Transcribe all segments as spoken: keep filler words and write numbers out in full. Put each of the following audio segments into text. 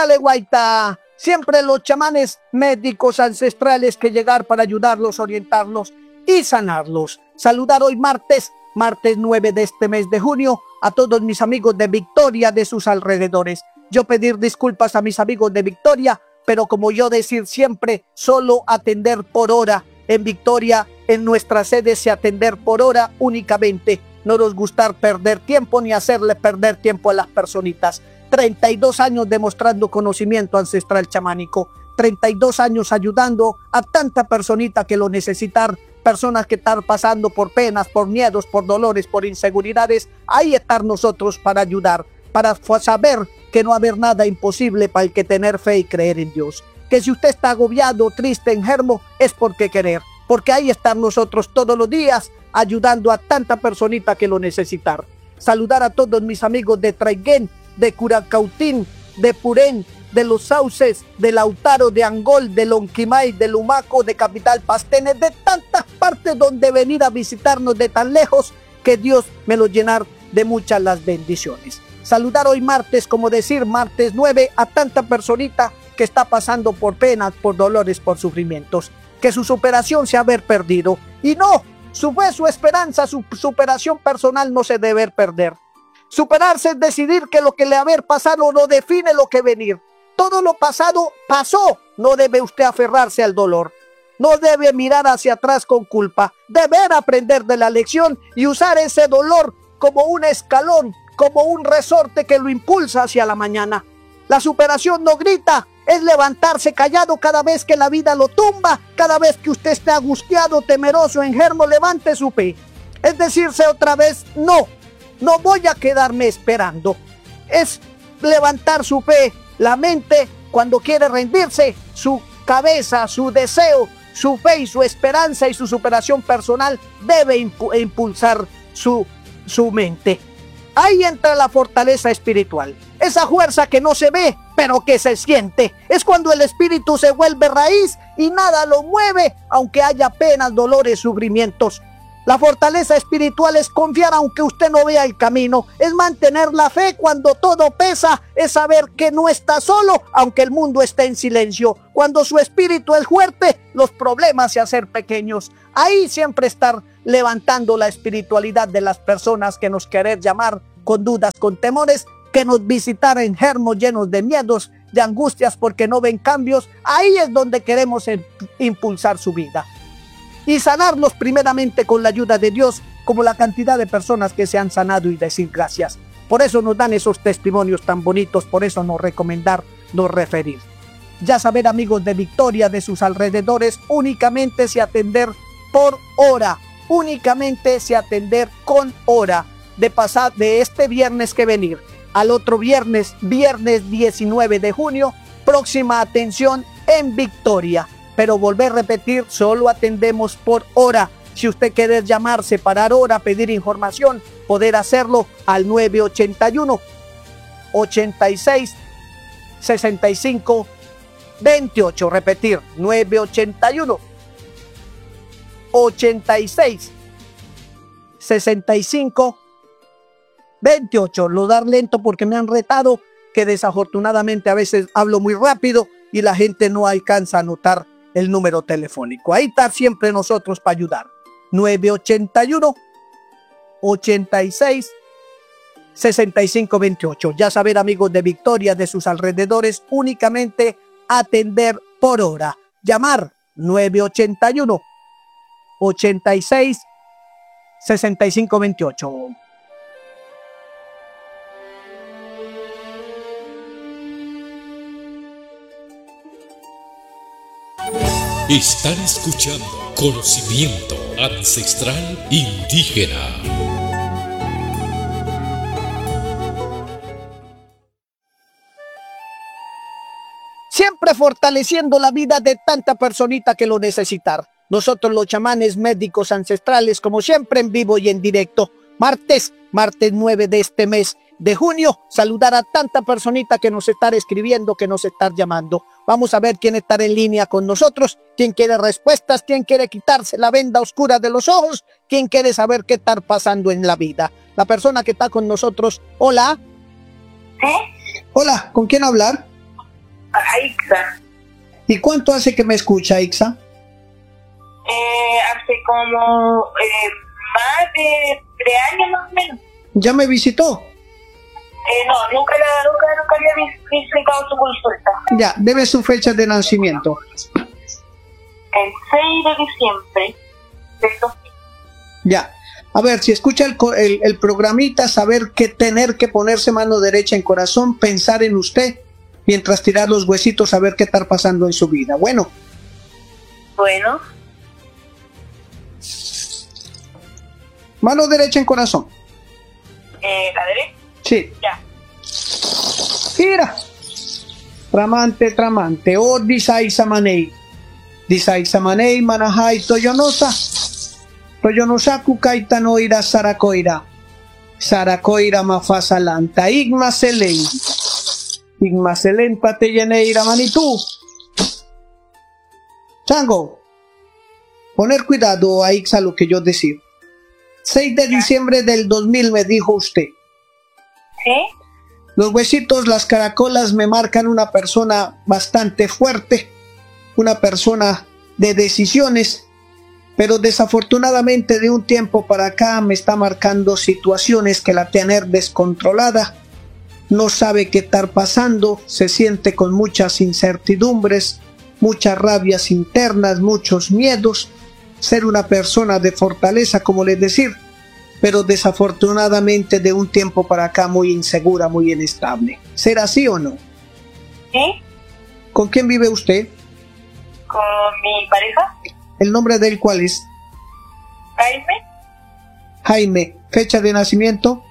Dale, Guaita. Siempre los chamanes médicos ancestrales que llegar para ayudarlos, orientarlos y sanarlos. Saludar hoy martes, martes nueve de este mes de junio, a todos mis amigos de Victoria, de sus alrededores. Yo pedir disculpas a mis amigos de Victoria, pero como yo decir siempre, solo atender por hora. En Victoria, en nuestra sede, se atender por hora únicamente. No nos gustar perder tiempo ni hacerle perder tiempo a las personitas. treinta y dos años demostrando conocimiento ancestral chamánico. treinta y dos años ayudando a tanta personita que lo necesitar. Personas que están pasando por penas, por miedos, por dolores, por inseguridades. Ahí estar nosotros para ayudar. Para saber que no haber nada imposible para el que tener fe y creer en Dios. Que si usted está agobiado, triste, enfermo, es porque querer. Porque ahí están nosotros todos los días ayudando a tanta personita que lo necesitar. Saludar a todos mis amigos de Traiguén, de Curacautín, de Purén, de Los Sauces, de Lautaro, de Angol, de Lonquimay, de Lumaco, de Capital Pastenes, de tantas partes donde venir a visitarnos de tan lejos, que Dios me lo llenar de muchas las bendiciones. Saludar hoy martes, como decir martes nueve, a tanta personita que está pasando por penas, por dolores, por sufrimientos. Que su superación se haber perdido. Y no, su fe, su esperanza, su superación personal no se debe perder. Superarse es decidir que lo que le haber pasado no define lo que venir. Todo lo pasado pasó. No debe usted aferrarse al dolor. No debe mirar hacia atrás con culpa. Deber aprender de la lección y usar ese dolor como un escalón, como un resorte que lo impulsa hacia la mañana. La superación no grita, es levantarse callado cada vez que la vida lo tumba, cada vez que usted esté angustiado, temeroso, enfermo, levante su fe. Es decirse otra vez, no, no voy a quedarme esperando. Es levantar su fe, la mente cuando quiere rendirse, su cabeza, su deseo, su fe y su esperanza y su superación personal debe impu- impulsar su, su mente. Ahí entra la fortaleza espiritual, esa fuerza que no se ve, pero que se siente. Es cuando el espíritu se vuelve raíz y nada lo mueve, aunque haya penas, dolores, sufrimientos. La fortaleza espiritual es confiar aunque usted no vea el camino, es mantener la fe cuando todo pesa, es saber que no está solo, aunque el mundo esté en silencio. Cuando su espíritu es fuerte, los problemas se hacen pequeños. Ahí siempre estar levantando la espiritualidad de las personas que nos querer llamar con dudas, con temores, que nos visitar enfermos llenos de miedos, de angustias porque no ven cambios. Ahí es donde queremos impulsar su vida y sanarlos primeramente con la ayuda de Dios, como la cantidad de personas que se han sanado, y decir gracias. Por eso nos dan esos testimonios tan bonitos, por eso nos recomendar, nos referir. Ya saber, amigos de Victoria, de sus alrededores, únicamente se atender por hora, únicamente se atender con hora, de pasar de este viernes que venir al otro viernes, viernes diecinueve de junio, próxima atención en Victoria. Pero volver a repetir, solo atendemos por hora. Si usted quiere llamar, separar hora, pedir información, poder hacerlo al nueve ochenta y uno, ochenta y seis, sesenta y cinco, veintiocho. Repetir, nueve ochenta y uno, ochenta y seis, sesenta y cinco, veintiocho. Lo dar lento porque me han retado que desafortunadamente a veces hablo muy rápido y la gente no alcanza a notar el número telefónico. Ahí está siempre nosotros para ayudar. nueve ochenta y uno, ochenta y seis, sesenta y cinco, veintiocho. Ya saber, amigos de Victoria, de sus alrededores, únicamente atender por hora. Llamar nueve ochenta y uno, ochenta y seis, sesenta y cinco, veintiocho. Están escuchando Conocimiento Ancestral Indígena. Siempre fortaleciendo la vida de tanta personita que lo necesitar. Nosotros los chamanes médicos ancestrales, como siempre, en vivo y en directo. Martes, martes nueve de este mes de junio, saludar a tanta personita que nos está escribiendo, que nos está llamando. Vamos a ver quién está en línea con nosotros, quién quiere respuestas, quién quiere quitarse la venda oscura de los ojos, quién quiere saber qué está pasando en la vida. La persona que está con nosotros, hola. ¿Eh? Hola, ¿con quién hablar? Aixa. ¿Y cuánto hace que me escucha, Aixa? Eh, hace como eh, más de tres años más o menos. ¿Ya me visitó? Eh, no, nunca, la, nunca, nunca había vis- visitado su consulta. Ya, debe su fecha de nacimiento. El seis de diciembre del dos mil. Ya. A ver, si escucha el, co- el, el programita, saber que tener que ponerse mano derecha en corazón, pensar en usted, mientras tirar los huesitos, saber qué está pasando en su vida. Bueno, Bueno, mano derecha en corazón. eh, la derecha, Sí. ya. Mira. Tramante, tramante. O disay samanei. Disay samanei manahai toyonosa. Toyonosa kukaita no ira sarakoira. Sarakoira mafasalanta. Igma selen. Igma selen pateyeneira manitú. Chango. Poner cuidado a Ixa lo que yo decir. seis de diciembre del dos mil me dijo usted. ¿Sí? Los huesitos, las caracolas me marcan una persona bastante fuerte, una persona de decisiones, pero desafortunadamente de un tiempo para acá me está marcando situaciones que la tener descontrolada, no sabe qué estar pasando, se siente con muchas incertidumbres, muchas rabias internas, muchos miedos, ser una persona de fortaleza, como les decir, pero desafortunadamente de un tiempo para acá muy insegura, muy inestable. ¿Será así o no? ¿Sí? ¿Con quién vive usted? Con mi pareja, ¿El nombre de él cuál es? Jaime, Jaime. ¿Fecha de nacimiento?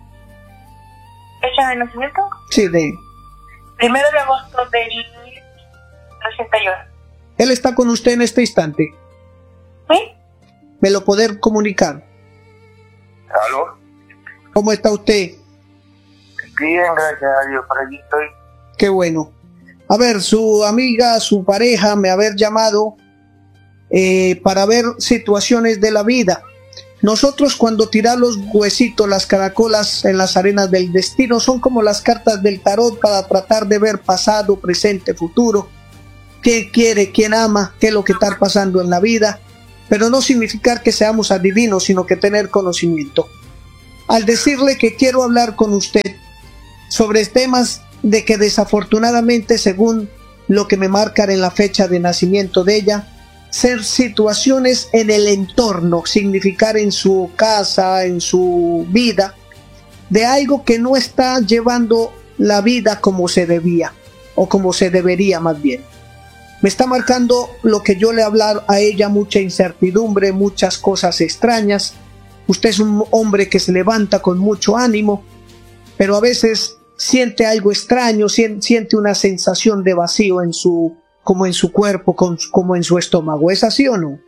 fecha de nacimiento, Sí, de... primero de agosto del ochenta y uno. Él está con usted en este instante. ¿Sí? ¿Me lo poder comunicar? ¿Aló? ¿Cómo está usted? Bien, gracias a Dios, por aquí estoy. Qué bueno. A ver, su amiga, su pareja me haber llamado eh, para ver situaciones de la vida. Nosotros cuando tirar los huesitos, las caracolas en las arenas del destino, son como las cartas del tarot para tratar de ver pasado, presente, futuro. ¿Qué quiere, quién ama, qué es lo que está pasando en la vida? Pero no significar que seamos adivinos, sino que tener conocimiento. Al decirle que quiero hablar con usted sobre temas de que desafortunadamente, según lo que me marcan en la fecha de nacimiento de ella, ser situaciones en el entorno, significar en su casa, en su vida, de algo que no está llevando la vida como se debía, o como se debería más bien. Me está marcando lo que yo le hablar a ella, mucha incertidumbre, muchas cosas extrañas. Usted es un hombre que se levanta con mucho ánimo, pero a veces siente algo extraño, siente una sensación de vacío en su, como en su cuerpo, como en su estómago. ¿Es así o no?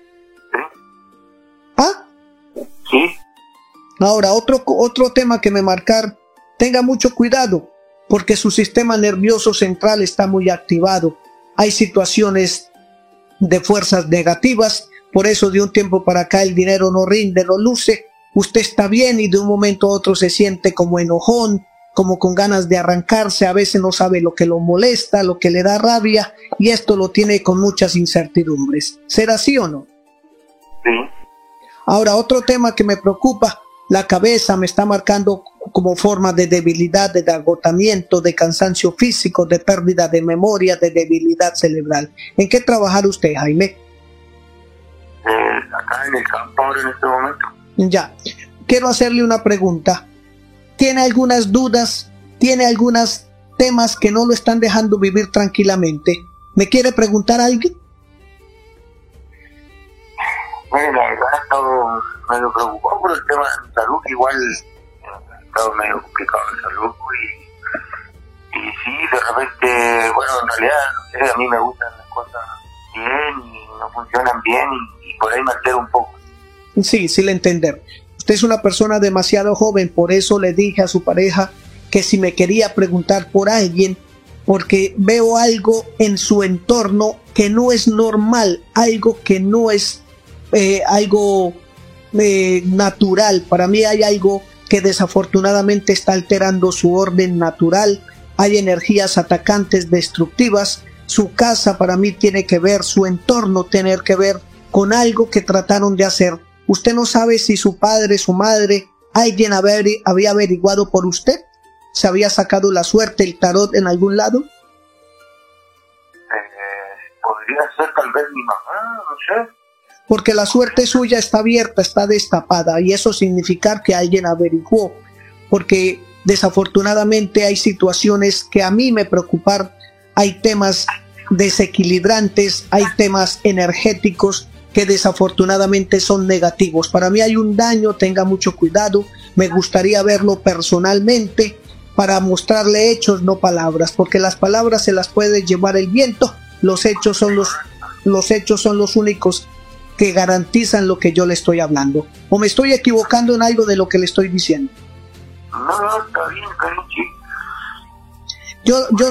¿Ah? Sí. Ahora, otro, otro tema que me marcar, tenga mucho cuidado, porque su sistema nervioso central está muy activado. Hay situaciones de fuerzas negativas, por eso de un tiempo para acá el dinero no rinde, no luce. Usted está bien y de un momento a otro se siente como enojón, como con ganas de arrancarse, a veces no sabe lo que lo molesta, lo que le da rabia, y esto lo tiene con muchas incertidumbres. ¿Será así o no? Sí. Ahora, otro tema que me preocupa, la cabeza me está marcando como forma de debilidad, de agotamiento, de cansancio físico, de pérdida de memoria, de debilidad cerebral. ¿En qué trabajar usted, Jaime? Eh, acá en el campo ahora en este momento. Ya. Quiero hacerle una pregunta. ¿Tiene algunas dudas? ¿Tiene algunos temas que no lo están dejando vivir tranquilamente? ¿Me quiere preguntar alguien? Bueno, la verdad he estado medio preocupado por el tema de mi salud, que igual he estado medio complicado de salud y, y sí, de repente, bueno, en realidad, no sé, a mí me gustan las cosas bien y no funcionan bien y, y por ahí me altero un poco. Sí, sí le entender. Usted es una persona demasiado joven, por eso le dije a su pareja que si me quería preguntar por alguien, porque veo algo en su entorno que no es normal, algo que no es eh, algo eh, natural. Para mí hay algo que desafortunadamente está alterando su orden natural, hay energías atacantes destructivas. Su casa para mí tiene que ver, su entorno tiene que ver con algo que trataron de hacer. Usted no sabe si su padre, su madre, alguien había averiguado por usted, se había sacado la suerte, el tarot en algún lado. Eh, podría ser tal vez mi mamá, no sé. Porque la suerte suya está abierta, está destapada, y eso significa que alguien averiguó, porque desafortunadamente hay situaciones que a mí me preocupan, hay temas desequilibrantes, hay temas energéticos que desafortunadamente son negativos. Para mí hay un daño, tenga mucho cuidado, me gustaría verlo personalmente para mostrarle hechos, no palabras, porque las palabras se las puede llevar el viento, los hechos son los, los hechos son los únicos que garantizan lo que yo le estoy hablando. ¿O me estoy equivocando en algo de lo que le estoy diciendo? No, no, está bien, Carichi. Yo, yo...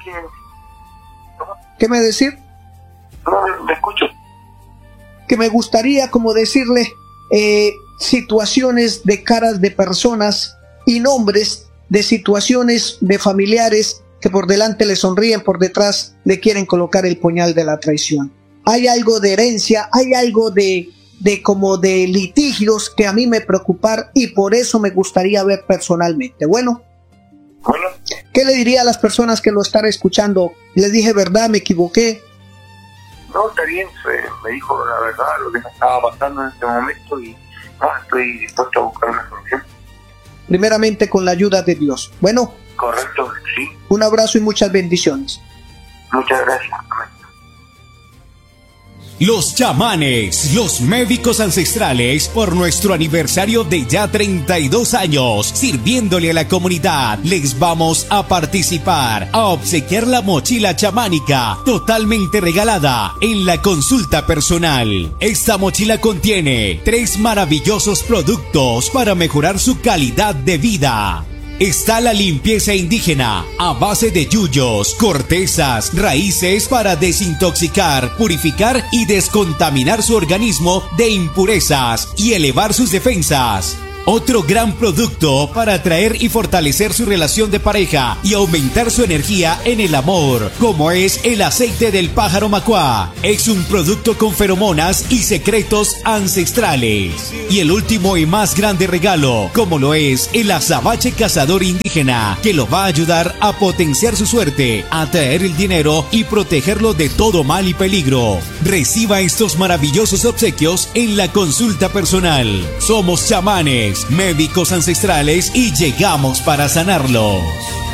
¿Qué me decir? No, me escucho. Que me gustaría como decirle eh, situaciones de caras de personas y nombres de situaciones de familiares que por delante le sonríen, por detrás le quieren colocar el puñal de la traición. Hay algo de herencia, hay algo de, de como de litigios que a mí me preocupan y por eso me gustaría ver personalmente. Bueno, bueno. ¿Qué le diría a las personas que lo están escuchando? ¿Les dije verdad? ¿Me equivoqué? No, está bien, me dijo la verdad, lo que me estaba pasando en este momento y no, estoy dispuesto a buscar una solución. Primeramente con la ayuda de Dios. Bueno. Correcto, sí. Un abrazo y muchas bendiciones. Muchas gracias. Los chamanes, los médicos ancestrales, por nuestro aniversario de ya treinta y dos años, sirviéndole a la comunidad, les vamos a participar, a obsequiar la mochila chamánica, totalmente regalada, en la consulta personal. Esta mochila contiene tres maravillosos productos para mejorar su calidad de vida. Está la limpieza indígena a base de yuyos, cortezas, raíces para desintoxicar, purificar y descontaminar su organismo de impurezas y elevar sus defensas. Otro gran producto para atraer y fortalecer su relación de pareja y aumentar su energía en el amor, como es el aceite del pájaro macuá. Es un producto con feromonas y secretos ancestrales. Y el último y más grande regalo, como lo es el azabache cazador indígena, que lo va a ayudar a potenciar su suerte, a atraer el dinero y protegerlo de todo mal y peligro. Reciba estos maravillosos obsequios en la consulta personal. Somos chamanes, médicos ancestrales y llegamos para sanarlos.